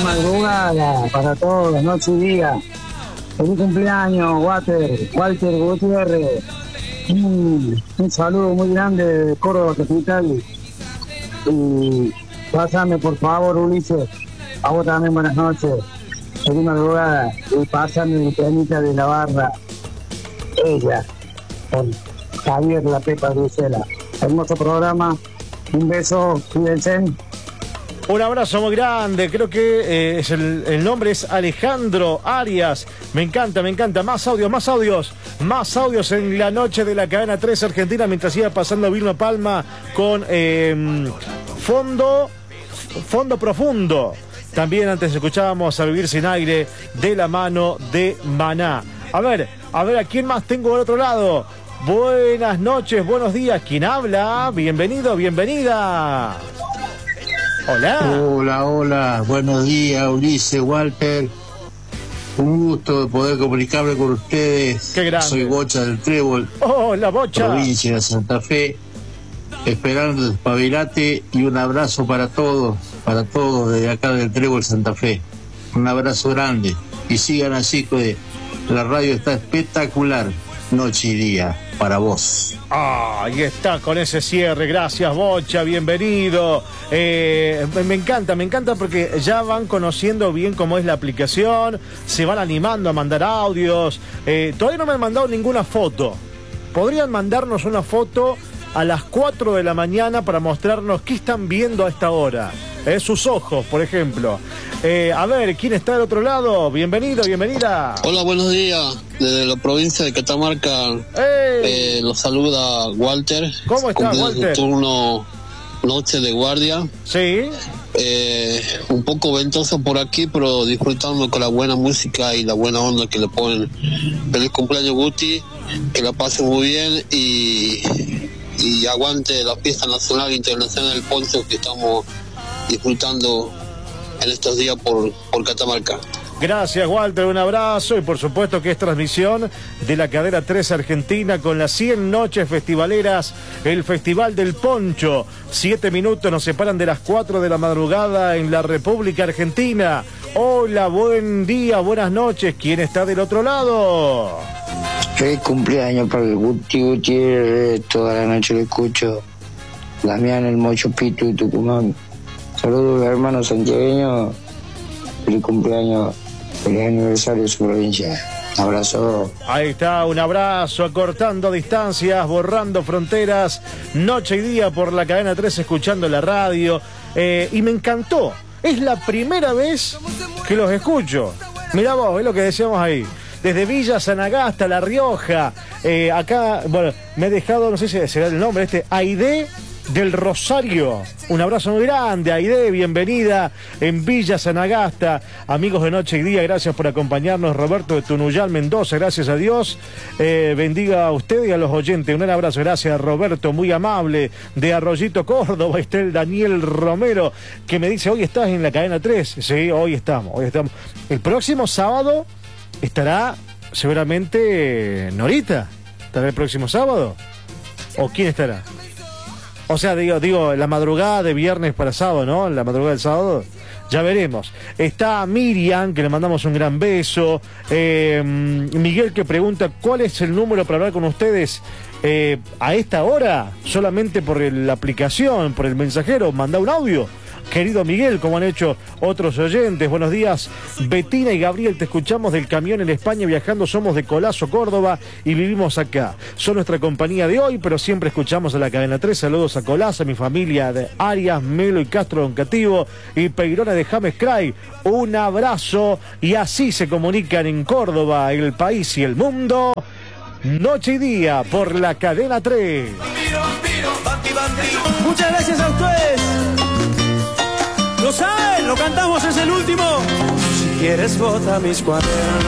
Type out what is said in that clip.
madrugada para todos, noche y día. Feliz cumpleaños, Walter Gutiérrez. Un saludo muy grande de Córdoba Capital. Y pásame por favor, Ulises. A vos también, buenas noches. Feliz madrugada. Y pásame el pianita de la barra. Ella, con Javier La Pepa Bruselas. Hermoso programa. Un beso, cuídense. Un abrazo muy grande, creo que el nombre es Alejandro Arias. Me encanta. Más audios en la noche de la cadena 3 Argentina, mientras siga pasando Vilma Palma con Fondo Profundo. También antes escuchábamos a Vivir Sin Aire de la mano de Maná. A ver, ¿a quién más tengo del otro lado? Buenas noches, buenos días. ¿Quién habla? Bienvenido, bienvenida. Hola. Hola, buenos días, Ulises, Walter. Un gusto de poder comunicarme con ustedes. Qué grande. Soy Bocha del Trébol. Hola, Bocha. Provincia de Santa Fe. Esperando el Pavilate y un abrazo para todos desde acá del Trébol Santa Fe. Un abrazo grande. Y sigan así, que la radio está espectacular, noche y día, para vos. Ahí está, con ese cierre. Gracias, Bocha, bienvenido. Me encanta porque ya van conociendo bien cómo es la aplicación, se van animando a mandar audios. Todavía no me han mandado ninguna foto. Podrían mandarnos una foto a las 4 de la mañana para mostrarnos qué están viendo a esta hora. Sus ojos, por ejemplo. A ver, ¿quién está del otro lado? Bienvenido, bienvenida. Hola, buenos días. Desde la provincia de Catamarca los saluda Walter. ¿Cómo está, Walter? Turno noche de guardia. Sí. Un poco ventoso por aquí, pero disfrutando con la buena música y la buena onda que le ponen. Feliz cumpleaños, Guti. Que la pasen muy bien y aguante la fiesta nacional e internacional del poncho que estamos disfrutando en estos días por Catamarca. Gracias, Walter, un abrazo y por supuesto que es transmisión de la cadena 3 Argentina con las 100 noches festivaleras, el Festival del Poncho. 7 minutos nos separan de las 4 de la madrugada en la República Argentina. Hola, buen día, buenas noches. ¿Quién está del otro lado? Feliz cumpleaños para el Gutiérrez, toda la noche lo escucho. Damián, el Mocho Pito y Tucumán. Saludos, hermanos santiagueños. Feliz cumpleaños, feliz aniversario de su provincia. Un abrazo. Ahí está, un abrazo, acortando distancias, borrando fronteras, noche y día por la cadena 3, escuchando la radio. Y me encantó. Es la primera vez que los escucho. Mirá vos, es lo que decíamos ahí. Desde Villa Sanagasta, La Rioja. Acá, bueno, me he dejado, no sé si será el nombre Aide del Rosario. Un abrazo muy grande, Aide, bienvenida en Villa Sanagasta. Amigos de Noche y Día, gracias por acompañarnos. Roberto de Tunuyal, Mendoza, gracias a Dios. Bendiga a usted y a los oyentes. Un gran abrazo, gracias Roberto, muy amable. De Arroyito, Córdoba, está el Daniel Romero, que me dice, hoy estás en la cadena 3. Sí, hoy estamos. El próximo sábado estará seguramente Norita. ¿Estará el próximo sábado? ¿O quién estará? O sea, digo, la madrugada de viernes para sábado, ¿no? La madrugada del sábado. Ya veremos. Está Miriam, que le mandamos un gran beso. Miguel, que pregunta, ¿cuál es el número para hablar con ustedes a esta hora? Solamente por la aplicación, por el mensajero. Manda un audio. Querido Miguel, como han hecho otros oyentes, buenos días. Betina y Gabriel, te escuchamos del camión en España viajando, somos de Colazo, Córdoba y vivimos acá. Son nuestra compañía de hoy, pero siempre escuchamos a la cadena 3. Saludos a Colazo, a mi familia de Arias, Melo y Castro Doncativo y Peirona de James Cray. Un abrazo y así se comunican en Córdoba, el país y el mundo. Noche y día por la cadena 3. Muchas gracias a ustedes. Lo saben, lo cantamos, es el último. Si quieres, bota mis cuadernos.